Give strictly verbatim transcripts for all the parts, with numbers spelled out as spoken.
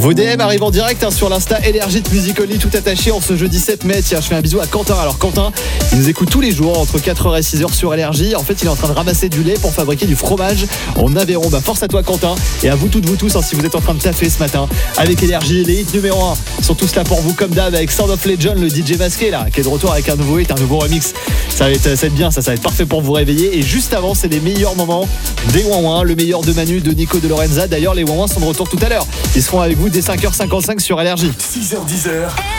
Vos D M arrivent en direct hein, sur l'Insta Énergie de Music Only, tout attaché en ce jeudi sept mai. Tiens, je fais un bisou à Quentin. Alors Quentin, il nous écoute tous les jours entre quatre heures et six heures sur Énergie. En fait, il est en train de ramasser du lait pour fabriquer du fromage en Aveyron. Bah, force à toi Quentin, et à vous toutes, vous tous, hein, si vous êtes en train de taffer ce matin avec Énergie. Les hits numéro un sont tous là pour vous comme d'hab avec Sound of Legend, le D J masqué là, qui est de retour avec un nouveau hit, un nouveau remix. Ça va être, ça va être bien, ça, ça va être parfait pour vous réveiller. Et juste avant, c'est les meilleurs moments des Ouin-Ouin, le meilleur de Manu, de Nico, de Lorenza. D'ailleurs, les Ouin-Ouin sont de retour tout à l'heure. Ils seront avec vous dès cinq heures cinquante-cinq sur Énergie. six heures dix.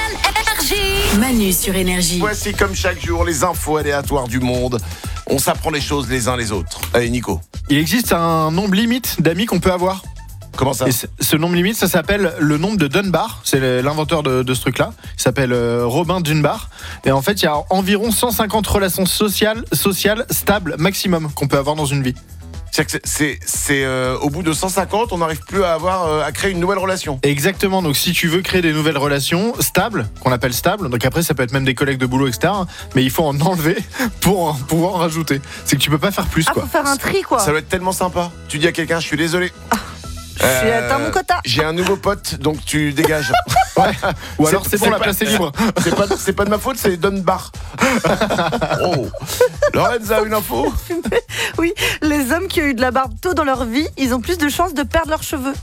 Manu sur Énergie. Voici comme chaque jour les infos aléatoires du monde. On s'apprend les choses les uns les autres. Allez Nico. Il existe un nombre limite d'amis qu'on peut avoir. Comment ça? Et ce nombre limite, ça s'appelle le nombre de Dunbar. C'est l'inventeur de, de ce truc-là. Il s'appelle euh, Robin Dunbar. Et en fait, il y a environ cent cinquante relations sociales, sociales stables maximum qu'on peut avoir dans une vie. C'est, c'est, c'est euh, au bout de cent cinquante, on n'arrive plus à avoir euh, à créer une nouvelle relation. Exactement. Donc, si tu veux créer des nouvelles relations stables, qu'on appelle stables, donc après, ça peut être même des collègues de boulot, et cetera. Mais il faut en enlever pour en pouvoir en rajouter. C'est que tu peux pas faire plus, Ah, quoi. faut faire un tri, quoi. Ça doit être tellement sympa. Tu dis à quelqu'un, je suis désolé. Je suis atteint mon quota. J'ai un nouveau pote, donc tu dégages. Ouais. Ou alors, c'est, C'est- bon, c'est la pas- place est libre. C'est pas, c'est pas de ma faute, c'est Dunbar. Oh. Lorenza a une info? Oui, les hommes qui ont eu de la barbe tôt dans leur vie, ils ont plus de chances de perdre leurs cheveux.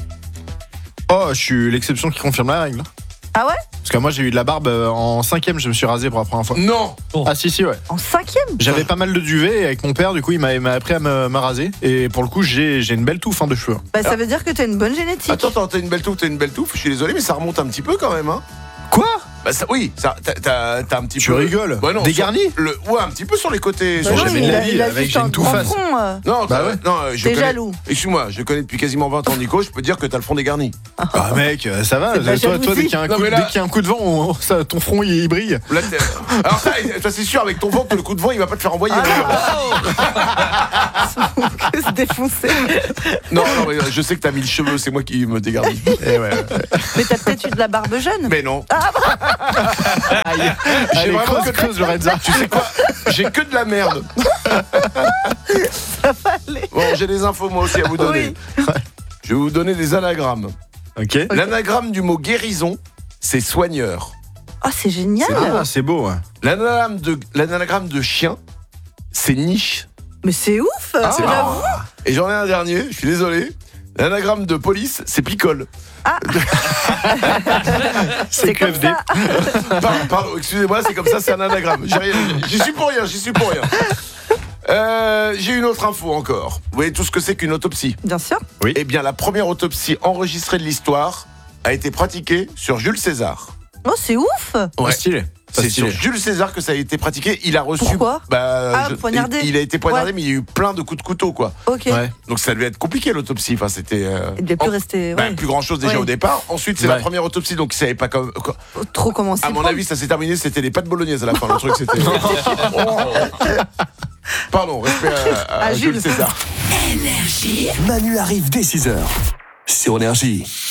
Oh, je suis l'exception qui confirme la règle. Ah ouais? Parce que moi, j'ai eu de la barbe euh, en cinquième, je me suis rasé pour la première fois. Non. Ah si, si, ouais. En cinquième? J'avais pas mal de duvet et avec mon père, du coup, il m'a, il m'a appris à me, me raser. Et pour le coup, j'ai, j'ai une belle touffe hein, de cheveux. Bah, ça veut dire que t'as une bonne génétique. Attends, attends, t'as une belle touffe, t'as une belle touffe. Je suis désolé, mais ça remonte un petit peu quand même, hein. Quoi? Bah ça, oui, ça, t'as, t'as, t'as un petit Tu peu. rigoles? Bah non, Dégarni? sur le, ouais, un petit peu sur les côtés. Bah sur non, jamais les- de il la a- vie, il a avec, juste j'ai un une touffe grand face. front, euh. Non, Bah t'as- ouais. non, je T'es connais- jaloux. Excuse-moi, je connais depuis quasiment vingt ans Nico, je peux te dire que t'as le front dégarni. Ah mec, euh, ça va. C'est de la Toi, toi, jalousie. dès qu'il y a un Non, coup, mais là- dès qu'il y a un coup de vent, on- ça, ton front il, il brille. Là, t'es- Alors ça, toi c'est sûr, avec ton ventre, le coup de vent, il va pas te faire envoyer. Que se défoncer. Non, non, mais je sais que t'as mille cheveux, c'est moi qui me dégarnis. Eh ouais. Mais t'as peut-être eu de la barbe jeune. Mais non. Aïe. J'ai Allez, vraiment creuse, que- creuse, Lorenza. Tu sais quoi? J'ai que de la merde. Ça va aller. Bon, j'ai des infos moi aussi à vous donner. Je vais vous donner des anagrammes. Ok. L'anagramme du mot guérison, c'est soigneur. Oh, c'est génial. Ah, c'est beau. Ouais. L'anagramme de, l'anagramme de chien, c'est niche. Mais c'est ouf. Ah, c'est j'avoue. Et j'en ai un dernier, je suis désolé. L'anagramme de police, c'est picole. C'est comme Q F D. ça. Pardon, pardon, excusez-moi, c'est comme ça, c'est un anagramme. J'ai rien- J'y suis pour rien, j'y suis pour rien. Euh, j'ai une autre info encore. Vous voyez tout ce que c'est qu'une autopsie? Bien sûr. Eh bien, la première autopsie enregistrée de l'histoire a été pratiquée sur Jules César. Oh, c'est ouf. Pas stylé. Pas C'est stylé. sur Jules César que ça a été pratiqué. Il a reçu. Pourquoi bah, Ah, poignardé. Il, il a été poignardé, Ouais. mais il y a eu plein de coups de couteau, quoi. Ok. Ouais. Donc ça devait être compliqué l'autopsie. Enfin, c'était. Euh, Il devait plus en- rester. bah, Ouais. plus grand chose déjà Ouais. au départ. Ensuite, c'est la Ouais. première autopsie, donc il savait pas comme. quoi- Trop commencer. À mon avis, ça s'est terminé. C'était les pâtes bolognaises à la fin. Le truc, c'était. Pardon, respect à, à À Jules Jules. César. Énergie. Manu arrive dès six heures sur Énergie.